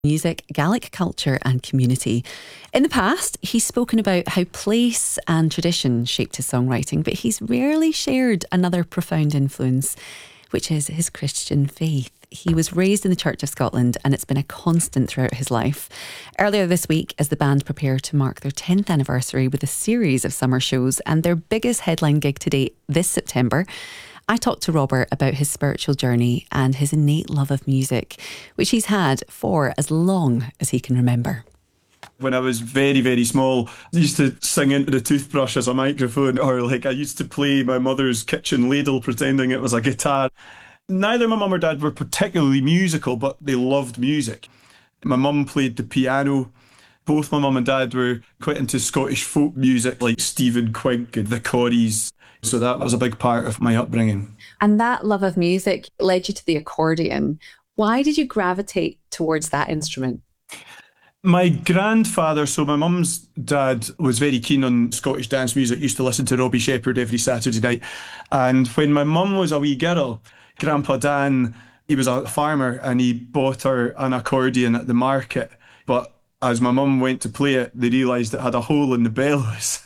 Music, Gaelic culture and community. In the past, he's spoken about how place and tradition shaped his songwriting, but he's rarely shared another profound influence, which is his Christian faith. He was raised in the Church of Scotland and it's been a constant throughout his life. Earlier this week, as the band prepare to mark their 10th anniversary with a series of summer shows and their biggest headline gig to date this September, I talked to Robert about his spiritual journey and his innate love of music, which he's had for as long as he can remember. When I was very, very small, I used to sing into the toothbrush as a microphone, or I used to play my mother's kitchen ladle pretending it was a guitar. Neither my mum or dad were particularly musical, but they loved music. My mum played the piano. Both my mum and dad were quite into Scottish folk music, like Stephen Quink and the Corries. So that was a big part of my upbringing. And that love of music led you to the accordion. Why did you gravitate towards that instrument? My grandfather, so my mum's dad, was very keen on Scottish dance music, used to listen to Robbie Shepherd every Saturday night. And when my mum was a wee girl, Grandpa Dan, he was a farmer and he bought her an accordion at the market. But as my mum went to play it, they realised it had a hole in the bellows.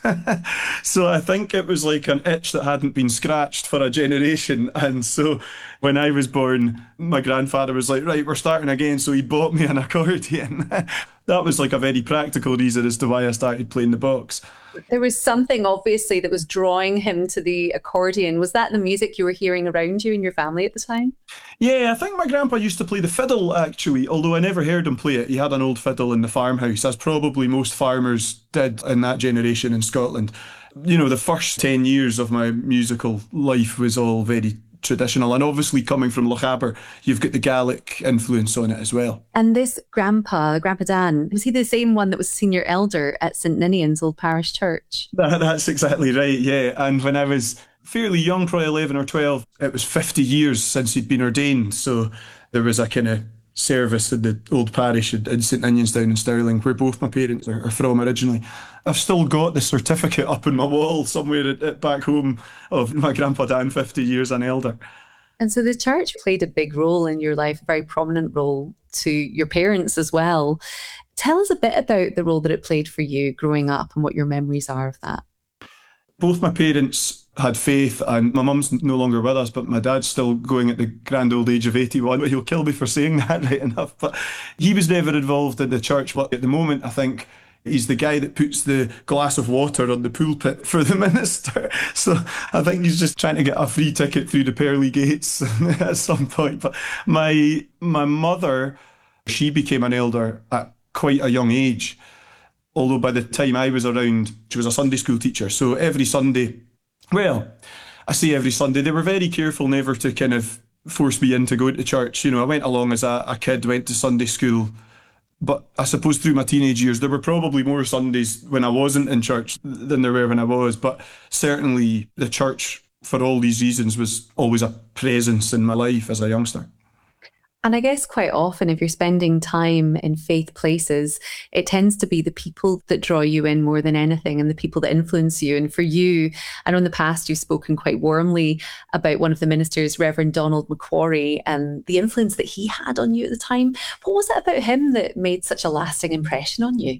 So I think it was like an itch that hadn't been scratched for a generation. And so when I was born, my grandfather was like, right, we're starting again. So he bought me an accordion. That was like a very practical reason as to why I started playing the box. There was something obviously that was drawing him to the accordion. Was that the music you were hearing around you in your family at the time? Yeah, I think my grandpa used to play the fiddle actually, although I never heard him play it. He had an old fiddle in the farmhouse, as probably most farmers did in that generation in Scotland. You know, the first 10 years of my musical life was all very traditional, and obviously coming from Lochaber, you've got the Gaelic influence on it as well. And this Grandpa Dan, was he the same one that was senior elder at St Ninian's Old Parish Church? That's exactly right, yeah. And when I was fairly young, probably 11 or 12, it was 50 years since he'd been ordained, so there was a kind of service in the old parish in St Ninian's down in Stirling, where both my parents are from originally. I've still got the certificate up on my wall somewhere back home of my Grandpa Dan, 50 years an elder. And so the church played a big role in your life, a very prominent role to your parents as well. Tell us a bit about the role that it played for you growing up and what your memories are of that. Both my parents had faith, and my mum's no longer with us, but my dad's still going at the grand old age of 81. He'll kill me for saying that, right enough. But he was never involved in the church. But at the moment, I think he's the guy that puts the glass of water on the pulpit for the minister. So I think he's just trying to get a free ticket through the pearly gates at some point. But my mother, she became an elder at quite a young age. Although by the time I was around, she was a Sunday school teacher. So every Sunday, well, I say every Sunday, they were very careful never to kind of force me into going to church. You know, I went along as a kid, went to Sunday school. But I suppose through my teenage years, there were probably more Sundays when I wasn't in church than there were when I was. But certainly the church, for all these reasons, was always a presence in my life as a youngster. And I guess quite often, if you're spending time in faith places, it tends to be the people that draw you in more than anything and the people that influence you. And for you, I know in the past you've spoken quite warmly about one of the ministers, Reverend Donald Macquarie, and the influence that he had on you at the time. What was it about him that made such a lasting impression on you?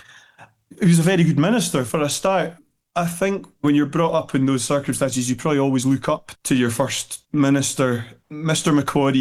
He was a very good minister for a start. I think when you're brought up in those circumstances, you probably always look up to your first minister. Mr. Macquarie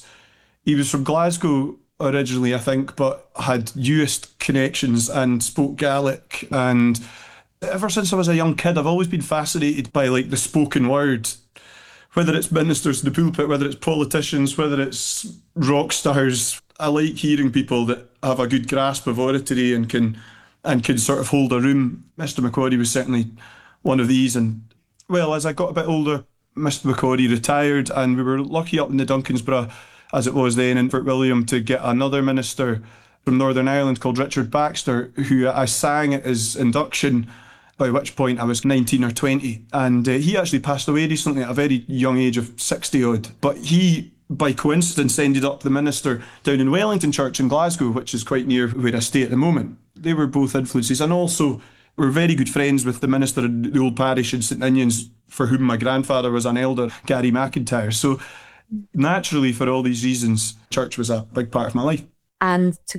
He was from Glasgow originally, I think, but had Uist connections and spoke Gaelic. And ever since I was a young kid, I've always been fascinated by like the spoken word, whether it's ministers in the pulpit, whether it's politicians, whether it's rock stars. I like hearing people that have a good grasp of oratory and can sort of hold a room. Mr. Macquarie was certainly one of these. And well, as I got a bit older, Mr. Macquarie retired, and we were lucky up in the Duncansborough, as it was then in Fort William, to get another minister from Northern Ireland called Richard Baxter, who I sang at his induction, by which point I was 19 or 20. And he actually passed away recently at a very young age of 60 odd. But he, by coincidence, ended up the minister down in Wellington Church in Glasgow, which is quite near where I stay at the moment. They were both influences, and also were very good friends with the minister in the old parish in St Ninian's, for whom my grandfather was an elder, Gary McIntyre. So naturally, for all these reasons, church was a big part of my life. and to